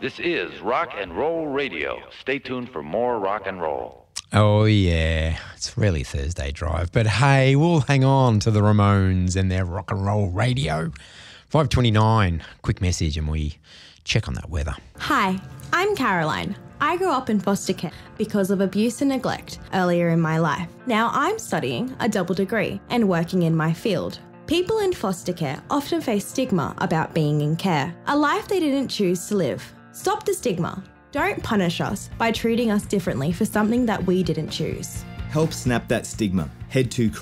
This is Rock and Roll Radio. Stay tuned for more rock and roll. Oh, yeah. It's really Thursday Drive. But hey, we'll hang on to the Ramones and their Rock and Roll Radio. 5:29. Quick message and we check on that weather. Hi, I'm Caroline. I grew up in foster care because of abuse and neglect earlier in my life. Now I'm studying a double degree and working in my field. People in foster care often face stigma about being in care, a life they didn't choose to live. Stop the stigma. Don't punish us by treating us differently for something that we didn't choose. Help snap that stigma. Head to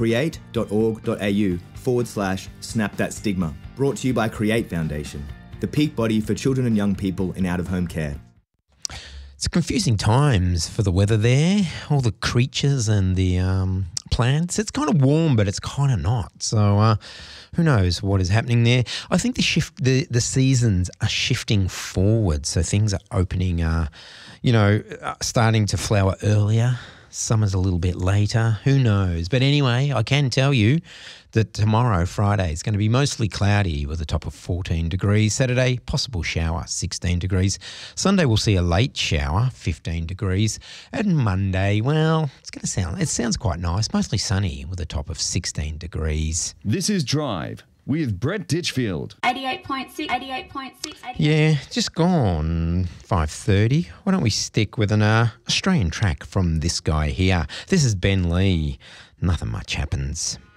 create.org.au/snap that stigma. Brought to you by Create Foundation, the peak body for children and young people in out-of-home care. It's confusing times for the weather there, all the creatures and the plants. It's kind of warm, but it's kind of not. So who knows what is happening there. I think the seasons are shifting forward. So things are opening, starting to flower earlier. Summer's a little bit later. Who knows? But anyway, I can tell you that tomorrow, Friday, is going to be mostly cloudy with a top of 14 degrees. Saturday, possible shower, 16 degrees. Sunday, we'll see a late shower, 15 degrees. And Monday, well, it sounds quite nice, mostly sunny with a top of 16 degrees. This is Drive with Brett Ditchfield. 88.6. Yeah, just gone 5:30. Why don't we stick with an Australian track from this guy here? This is Ben Lee. Nothing much happens.